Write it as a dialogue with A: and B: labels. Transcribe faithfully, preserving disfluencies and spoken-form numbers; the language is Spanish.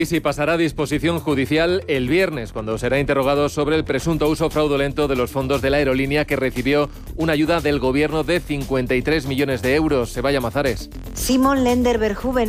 A: Y si pasará a disposición judicial el viernes, cuando será interrogado sobre el presunto uso fraudulento de los fondos de la aerolínea que recibió una ayuda del gobierno de cincuenta y tres millones de euros. Sebaya Mazares.
B: Simon Lender Verhoeven